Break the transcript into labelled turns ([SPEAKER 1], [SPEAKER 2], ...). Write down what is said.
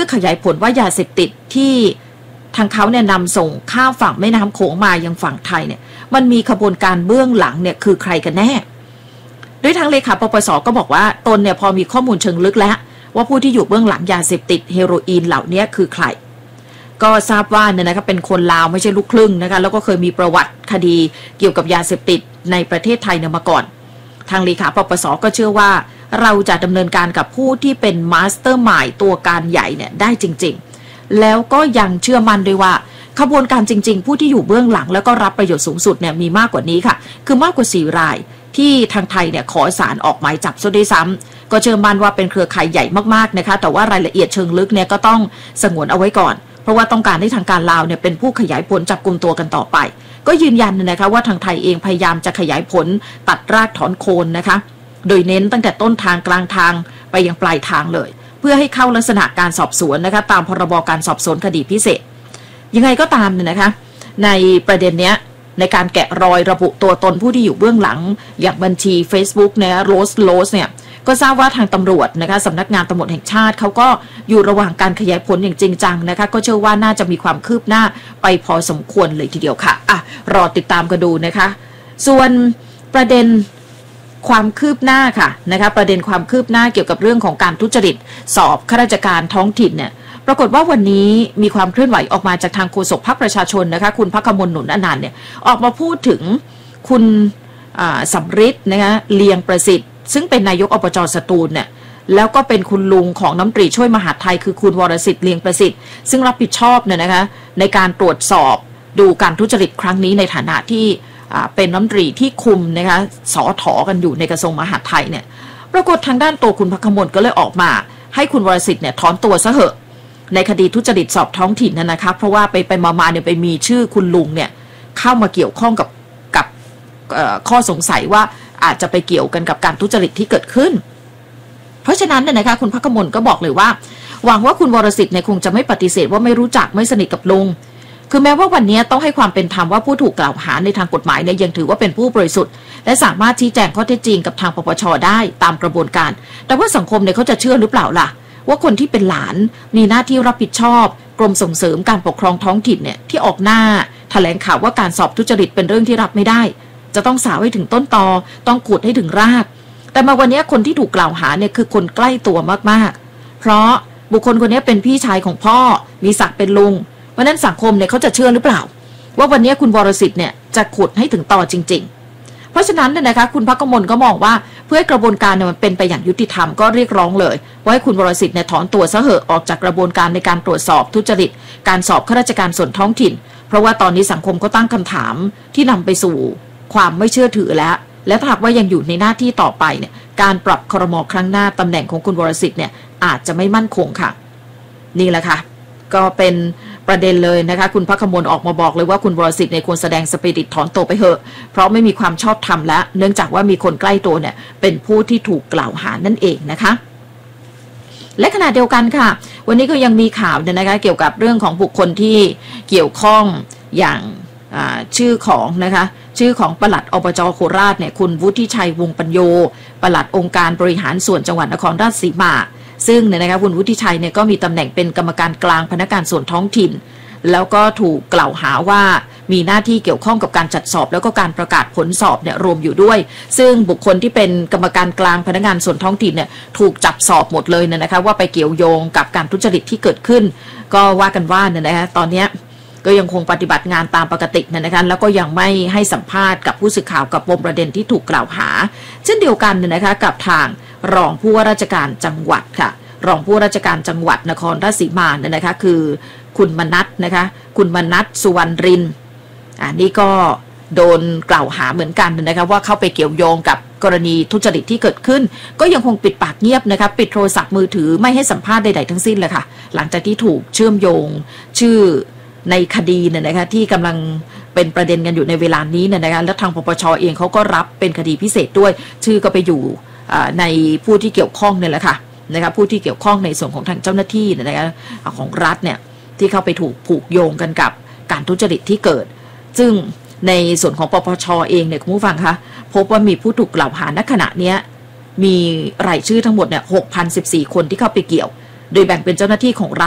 [SPEAKER 1] ขยายผลว่ายาเสพติดที่ทางเขาเนี่ยนำส่งข้ามฝั่งแม่น้ำโขงมายังฝั่งไทยเนี่ยมันมีขบวนการเบื้องหลังเนี่ยคือใครกันแน่โดยทางเลขาปปส.ก็บอกว่าตนเนี่ยพอมีข้อมูลเชิงลึกแล้วว่าผู้ที่อยู่เบื้องหลังยาเสพติดเฮโรอีนเหล่านี้คือใครก็ทราบว่าเนี่ยนะคะเป็นคนลาวไม่ใช่ลูกครึ่งนะคะแล้วก็เคยมีประวัติคดีเกี่ยวกับยาเสพติดในประเทศไทยเนี่ยมาก่อนทางเลขาปปส.ก็เชื่อว่าเราจะดำเนินการกับผู้ที่เป็นมาสเตอร์มายด์ตัวการใหญ่เนี่ยได้จริงๆแล้วก็ยังเชื่อมั่นด้วยว่าขบวนการจริงๆผู้ที่อยู่เบื้องหลังแล้วก็รับประโยชน์สูงสุดเนี่ยมีมากกว่านี้ค่ะคือมากกว่า4 รายที่ทางไทยเนี่ยขอศาลออกหมายจับซะด้วยซ้ำก็เชื่อมั่นว่าเป็นเครือข่ายใหญ่มากๆนะคะแต่ว่ารายละเอียดเชิงลึกเนี่ยก็ต้องสงวนเอาไว้ก่อนเพราะว่าต้องการให้ทางการลาวเนี่ยเป็นผู้ขยายผลจับกุมตัวกันต่อไปก็ยืนยันนะคะว่าทางไทยเองพยายามจะขยายผลตัดรากถอนโคนนะคะโดยเน้นตั้งแต่ต้นทางกลางทางไปยังปลายทางเลยเพื่อให้เข้าลักษณะการสอบสวนนะคะตามพรบการสอบสวนคดีพิเศษยังไงก็ตามเนี่ยนะคะในประเด็นเนี้ยในการแกะรอยระบุตัวตนผู้ที่อยู่เบื้องหลังอย่างบัญชี Facebook นะโรสเนี่ยก็ทราบว่าทางตำรวจนะคะสำนักงานตำรวจแห่งชาติเขาก็อยู่ระหว่างการขยายผลอย่างจริงจังนะคะก็เชื่อว่าน่าจะมีความคืบหน้าไปพอสมควรเลยทีเดียวค่ะรอติดตามกันดูนะคะส่วนประเด็นความคืบหน้าค่ะนะคะประเด็นความคืบหน้าเกี่ยวกับเรื่องของการทุจริตสอบข้าราชการท้องถิ่นเนี่ยปรากฏว่าวันนี้มีความเคลื่อนไหวออกมาจากทางโฆษกพรรคประชาชนนะคะคุณภักมล หนุนอนันต์เนี่ยออกมาพูดถึงคุณสำริดนะคะเลียงประสิทธิ์ซึ่งเป็นนายกอบจ.สตูลเนี่ยแล้วก็เป็นคุณลุงของน้ำตรีช่วยมหาดไทยคือคุณวรสิทธิ์เลียงประสิทธิ์ซึ่งรับผิดชอบเนี่ยนะคะในการตรวจสอบดูการทุจริตครั้งนี้ในฐานะที่เป็นน้ำตรีที่คุมนะคะสถ.กันอยู่ในกระทรวงมหาดไทยเนี่ยปรากฏทางด้านตัวคุณภักมลก็เลยออกมาให้คุณวรสิทธิ์เนี่ยถอนตัวซะเหอะในคดีทุจริตสอบท้องถิ่นนะคะเพราะว่าไปมาเนี่ยไปมีชื่อคุณลุงเนี่ยเข้ามาเกี่ยวข้องกับข้อสงสัยว่าอาจจะไปเกี่ยวกันกับการทุจริตที่เกิดขึ้นเพราะฉะนั้นเนี่ยนะคะคุณภักมลก็บอกเลยว่าหวังว่าคุณวรสิทธิ์เนี่ยคงจะไม่ปฏิเสธว่าไม่รู้จักไม่สนิทกับลุงคือแม้ว่าวันนี้ต้องให้ความเป็นธรรมว่าผู้ถูกกล่าวหาในทางกฎหมายเนี่ยยังถือว่าเป็นผู้บริสุทธิ์และสามารถชี้แจงข้อเท็จจริงกับทางปปช.ได้ตามกระบวนการแต่ว่าสังคมเนี่ยเขาจะเชื่อหรือเปล่าล่ะว่าคนที่เป็นหลานมีหน้าที่รับผิดชอบกรมส่งเสริมการปกครองท้องถิ่นเนี่ยที่ออกหน้าแถลงข่าวว่าการสอบทุจริตเป็นเรื่องที่รับไม่ได้จะต้องสาวให้ถึงต้นตอต้องขุดให้ถึงรากแต่มาวันนี้คนที่ถูกกล่าวหาเนี่ยคือคนใกล้ตัวมากๆเพราะบุคคลคนนี้เป็นพี่ชายของพ่อมีศักดิ์เป็นลุงเพราะนั้นสังคมเนี่ยเขาจะเชื่อหรือเปล่าว่าวันนี้คุณวรสิทธิ์เนี่ยจะขุดให้ถึงตอจริงๆเพราะฉะนั้นเนี่ยนะคะคุณภักมลก็มองว่าเพื่อให้กระบวนการเนี่ยมันเป็นไปอย่างยุติธรรมก็เรียกร้องเลยว่าให้คุณวรสิทธิ์เนี่ยถอนตัวซะเหอะออกจากกระบวนการในการตรวจสอบทุจริตการสอบข้าราชการส่วนท้องถิ่นเพราะว่าตอนนี้สังคมก็ตั้งคำถามที่นำไปสู่ความไม่เชื่อถือและถ้าหากว่ายังอยู่ในหน้าที่ต่อไปเนี่ยการปรับครม.ครั้งหน้าตำแหน่งของคุณวรสิทธิ์เนี่ยอาจจะไม่มั่นคงค่ะนี่แหละค่ะก็เป็นประเด็นเลยนะคะคุณภักมลออกมาบอกเลยว่าคุณวรสิทธิ์ในควรแสดงสปิริตถอนตัวไปเถอะเพราะไม่มีความชอบธรรมและเนื่องจากว่ามีคนใกล้ตัวเนี่ยเป็นผู้ที่ถูกกล่าวหานั่นเองนะคะและขณะเดียวกันค่ะวันนี้ก็ยังมีข่าวเนี่ยนะคะเกี่ยวกับเรื่องของบุคคลที่เกี่ยวข้องอย่างชื่อของปลัดอบจ.โคราชเนี่ยคุณวุฒิชัยวงศ์ปัญโยปลัดองค์การบริหารส่วนจังหวัดนครราชสีมาซึ่งเนี่ยนะคะคุณวุฒิชัยเนี่ยก็มีตำแหน่งเป็นกรรมการกลางพนักงานส่วนท้องถิ่นแล้วก็ถูกกล่าวหาว่ามีหน้าที่เกี่ยวข้องกับการจัดสอบแล้วก็การประกาศผลสอบเนี่ยรวมอยู่ด้วยซึ่งบุคคลที่เป็นกรรมการกลางพนักงานส่วนท้องถิ่นเนี่ยถูกจับสอบหมดเลยนะคะว่าไปเกี่ยวโยงกับการทุจริตที่เกิดขึ้นก็ว่ากันว่าเนี่ยนะคะตอนนี้ก็ยังคงปฏิบัติงานตามปกตินะคะแล้วก็ยังไม่ให้สัมภาษณ์กับผู้สื่อข่าวกับปมประเด็นที่ถูกกล่าวหาเช่นเดียวกันนะคะกับทางรองผู้ว่าราชการจังหวัดค่ะรองผู้ว่าราชการจังหวัดนครราชสีมานะคะคือคุณมนัสนะคะคุณมนัสสุวรรณรินทร์นี่ก็โดนกล่าวหาเหมือนกันนะคะว่าเข้าไปเกี่ยวโยงกับกรณีทุจริตที่เกิดขึ้นก็ยังคงปิดปากเงียบนะคะปิดโทรศัพท์มือถือไม่ให้สัมภาษณ์ใดๆทั้งสิ้นเลยค่ะหลังจากที่ถูกเชื่อมโยงชื่อในคดีนะคะที่กำลังเป็นประเด็นกันอยู่ในเวลานี้นะคะและทางปปช.เองเขาก็รับเป็นคดีพิเศษด้วยชื่อก็ไปอยู่ในผู้ที่เกี่ยวข้องเนี่ยแหละค่ะนะคะผู้ที่เกี่ยวข้องในส่วนของทางเจ้าหน้าที่นะคะของรัฐเนี่ยที่เข้าไปถูกผูกโยงกันกับการทุจริตที่เกิดซึ่งในส่วนของปปช.เองเนี่ยคุณผู้ฟังคะพบว่ามีผู้ถูกกล่าวหาณขณะนี้มีรายชื่อทั้งหมดเนี่ย 6,014 คนที่เข้าไปเกี่ยวโดยแบ่งเป็นเจ้าหน้าที่ของรัฐ